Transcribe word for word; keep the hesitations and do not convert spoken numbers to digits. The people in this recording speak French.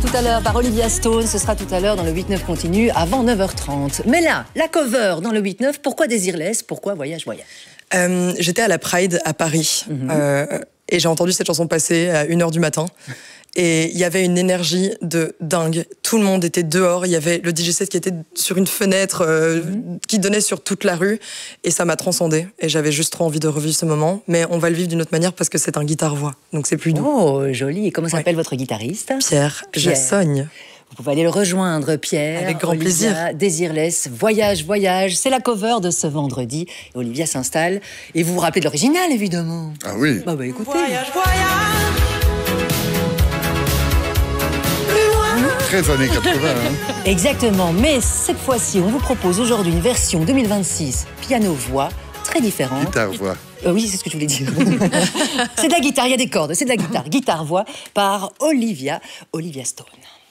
tout à l'heure par Olivia Stone. Ce sera tout à l'heure dans le huit neuf continu avant neuf heures trente. Mais là, la cover dans le huit neuf, pourquoi Désirless? Pourquoi Voyage, Voyage? euh, J'étais à la Pride à Paris mm-hmm. euh, et j'ai entendu cette chanson passer à une heure du matin. Et il y avait une énergie de dingue. Tout le monde était dehors. Il y avait le D J set qui était sur une fenêtre euh, mm-hmm. qui donnait sur toute la rue. Et ça m'a transcendée. Et j'avais juste trop envie de revivre ce moment. Mais on va le vivre d'une autre manière parce que c'est un guitare-voix. Donc c'est plus doux. Oh, joli. Et comment s'appelle ouais. votre guitariste? Pierre, Pierre. Jassogne. Vous pouvez aller le rejoindre, Pierre. Avec grand Olivia, plaisir. Désirless, Voyage, Voyage. C'est la cover de ce vendredi. Et Olivia s'installe. Et vous vous rappelez de l'original, évidemment. Ah oui. Bah, bah écoutez. Voyage, voyage. Très années quatre-vingts. Hein. Exactement, mais cette fois-ci, on vous propose aujourd'hui une version deux mille vingt-six piano-voix très différente. Guitare-voix. Euh, oui, c'est ce que je voulais dire. C'est de la guitare, il y a des cordes, c'est de la guitare. Guitare-voix par Olivia, Olivia Stone.